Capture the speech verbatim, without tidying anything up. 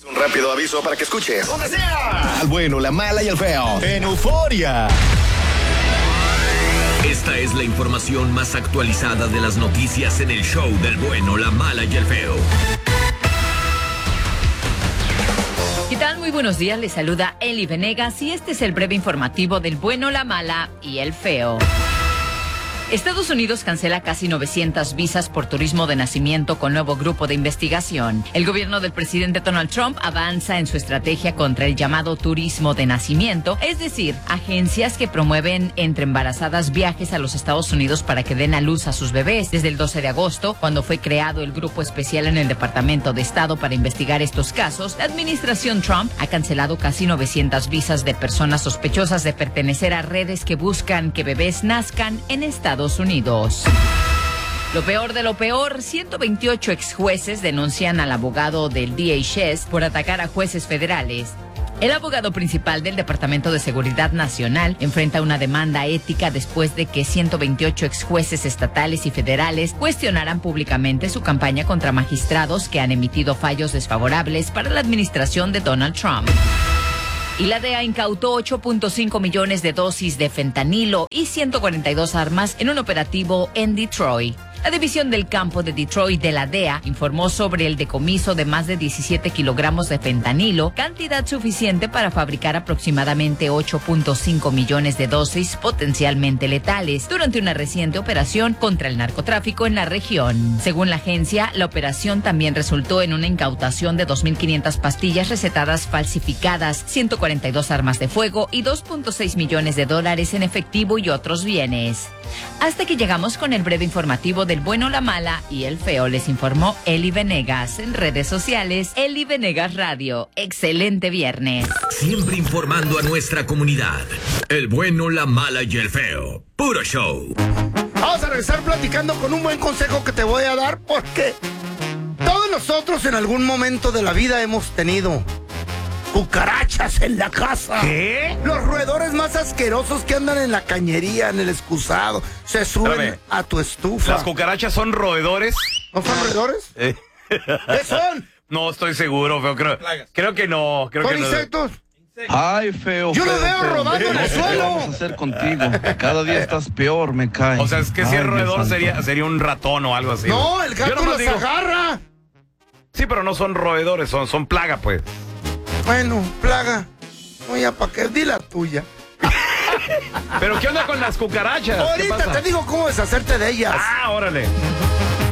Un rápido aviso para que escuches donde sea al bueno, la mala y el feo en Euforia. Esta es la información más actualizada de las noticias en el show del bueno, la mala y el feo. ¿Qué tal? Muy buenos días, les saluda Eli Venegas y este es el breve informativo del bueno, la mala y el feo. Estados Unidos cancela casi novecientas visas por turismo de nacimiento con nuevo grupo de investigación. El gobierno del presidente Donald Trump avanza en su estrategia contra el llamado turismo de nacimiento, es decir, agencias que promueven entre embarazadas viajes a los Estados Unidos para que den a luz a sus bebés. Desde el doce de agosto, cuando fue creado el grupo especial en el Departamento de Estado para investigar estos casos, la administración Trump ha cancelado casi novecientas visas de personas sospechosas de pertenecer a redes que buscan que bebés nazcan en Estados Unidos. Lo peor de lo peor, ciento veintiocho ex jueces denuncian al abogado del D H S por atacar a jueces federales. El abogado principal del Departamento de Seguridad Nacional enfrenta una demanda ética después de que ciento veintiocho ex jueces estatales y federales cuestionaran públicamente su campaña contra magistrados que han emitido fallos desfavorables para la administración de Donald Trump. Y la D E A incautó ocho punto cinco millones de dosis de fentanilo y ciento cuarenta y dos armas en un operativo en Detroit. La división del campo de Detroit de la D E A informó sobre el decomiso de más de diecisiete kilogramos de fentanilo, cantidad suficiente para fabricar aproximadamente ocho punto cinco millones de dosis potencialmente letales durante una reciente operación contra el narcotráfico en la región. Según la agencia, la operación también resultó en una incautación de dos mil quinientas pastillas recetadas falsificadas, ciento cuarenta y dos armas de fuego y dos punto seis millones de dólares en efectivo y otros bienes. Hasta que llegamos con el breve informativo del bueno, la mala y el feo, les informó Eli Venegas. En redes sociales, Eli Venegas Radio. Excelente viernes. Siempre informando a nuestra comunidad. El bueno, la mala y el feo. Puro show. Vamos a regresar platicando con un buen consejo que te voy a dar, porque todos nosotros en algún momento de la vida hemos tenido cucarachas en la casa. ¿Qué? Los roedores más asquerosos que andan en la cañería, en el excusado, se suben Espérame. a tu estufa. ¿Las cucarachas son roedores? ¿No son roedores? Eh. ¿Qué son? No estoy seguro, feo. Creo, creo que no. Creo ¿Son que no. insectos? Ay, feo. Yo los feo, veo feo. rodando en el ¿Qué suelo. vamos a hacer contigo? Cada día estás peor, me cae. O sea, es que si Ay, es Dios roedor santo. sería, sería un ratón o algo así. No, el Yo gato nomás los digo- agarra. Sí, pero no son roedores, son, son plaga, pues. Bueno, plaga. No, ya para qué, di la tuya. ¿Pero qué onda con las cucarachas? ¿Qué Ahorita pasa? te digo cómo deshacerte de ellas. Ah, órale.